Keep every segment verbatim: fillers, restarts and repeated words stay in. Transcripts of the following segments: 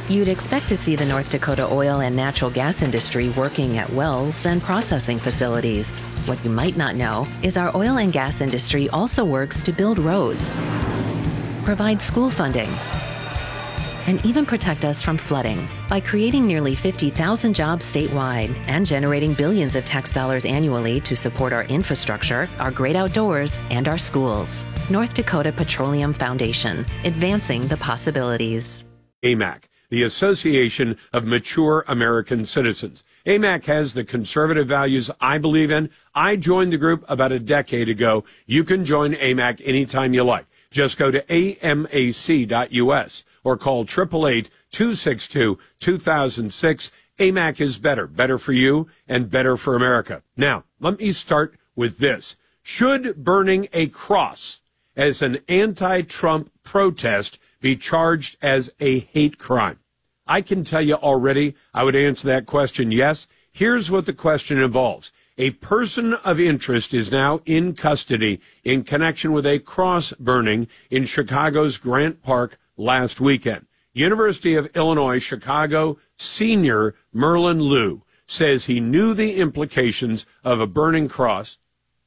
You'd expect to see the North Dakota oil and natural gas industry working at wells and processing facilities. What you might not know is our oil and gas industry also works to build roads, provide school funding, and even protect us from flooding by creating nearly fifty thousand jobs statewide and generating billions of tax dollars annually to support our infrastructure, our great outdoors, and our schools. North Dakota Petroleum Foundation, advancing the possibilities. A M A C, the Association of Mature American Citizens. A M A C has the conservative values I believe in. I joined the group about a decade ago. You can join A M A C anytime you like. Just go to A M A C dot U S or call eight eight eight, two six two, two thousand six. A M A C is better, better for you and better for America. Now, let me start with this. Should burning a cross as an anti-Trump protest be charged as a hate crime? I can tell you already, I would answer that question yes. Here's what the question involves. A person of interest is now in custody in connection with a cross burning in Chicago's Grant Park last weekend. University of Illinois Chicago senior Merlin Liu says he knew the implications of a burning cross,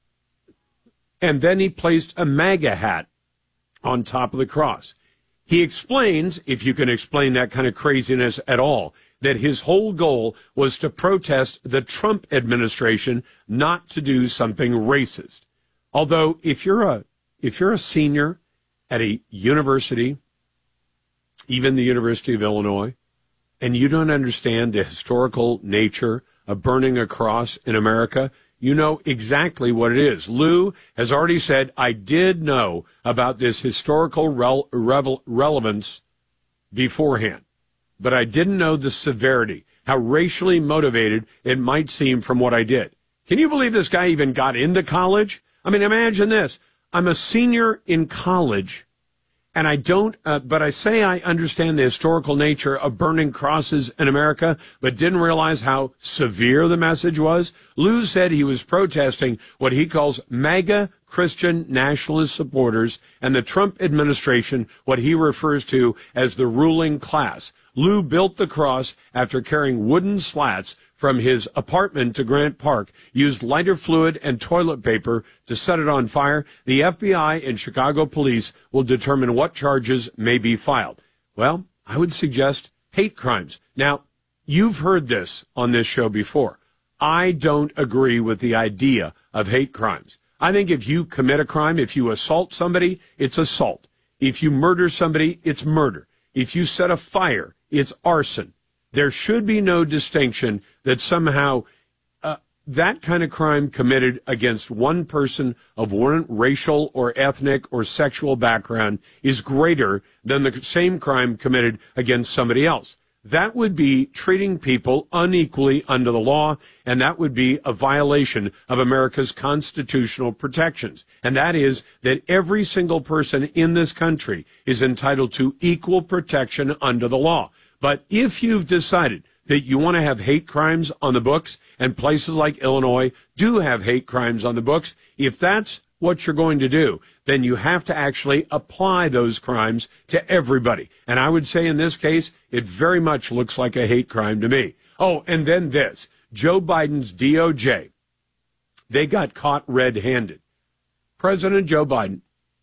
and then he placed a MAGA hat on top of the cross. He explains, if you can explain that kind of craziness at all, that his whole goal was to protest the Trump administration, not to do something racist. Although, if you're a if you're a senior at a university, even the University of Illinois, and you don't understand the historical nature of burning a cross in America, you know exactly what it is. Lou has already said, I did know about this historical rel- revel- relevance beforehand, but I didn't know the severity, how racially motivated it might seem from what I did. Can you believe this guy even got into college? I mean, imagine this. I'm a senior in college, and I don't, uh, but I say I understand the historical nature of burning crosses in America, but didn't realize how severe the message was. Lou said he was protesting what he calls MAGA Christian nationalist supporters and the Trump administration, what he refers to as the ruling class. Lou built the cross after carrying wooden slats from his apartment to Grant Park, used lighter fluid and toilet paper to set it on fire. The F B I and Chicago police will determine what charges may be filed. Well, I would suggest hate crimes. Now, you've heard this on this show before. I don't agree with the idea of hate crimes. I think if you commit a crime, if you assault somebody, it's assault. If you murder somebody, it's murder. If you set a fire, it's arson. There should be no distinction that somehow uh, that kind of crime committed against one person of one racial or ethnic or sexual background is greater than the same crime committed against somebody else. That would be treating people unequally under the law, and that would be a violation of America's constitutional protections. And that is that every single person in this country is entitled to equal protection under the law. But if you've decided that you want to have hate crimes on the books, and places like Illinois do have hate crimes on the books, if that's what you're going to do, then you have to actually apply those crimes to everybody. And I would say in this case, it very much looks like a hate crime to me. Oh, and then this. Joe Biden's D O J, they got caught red-handed. President Joe Biden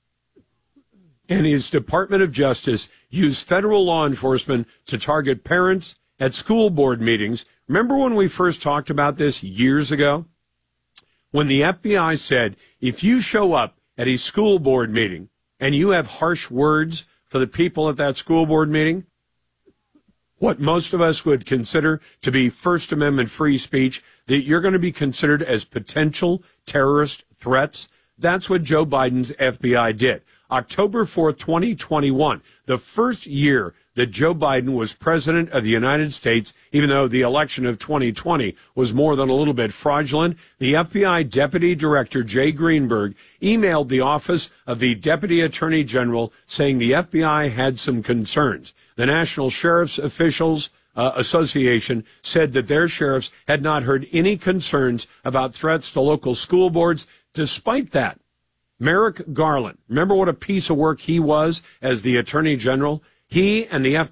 and his Department of Justice used federal law enforcement to target parents at school board meetings. Remember when we first talked about this years ago? When the F B I said, if you show up at a school board meeting and you have harsh words for the people at that school board meeting, what most of us would consider to be First Amendment free speech, that you're going to be considered as potential terrorist threats. That's what Joe Biden's F B I did. October fourth, twenty twenty-one, the first year that Joe Biden was president of the United States, even though the election of twenty twenty was more than a little bit fraudulent, the F B I Deputy Director Jay Greenberg emailed the Office of the Deputy Attorney General saying the F B I had some concerns. The National Sheriff's Officials uh, Association said that their sheriffs had not heard any concerns about threats to local school boards. Despite that, Merrick Garland, remember what a piece of work he was as the Attorney General? He and the F